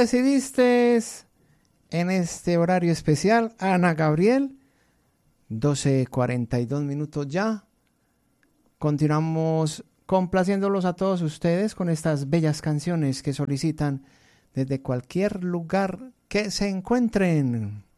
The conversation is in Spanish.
recibiste en este horario especial, Ana Gabriel? 12:42 ya. Continuamos complaciéndolos a todos ustedes con estas bellas canciones que solicitan desde cualquier lugar que se encuentren.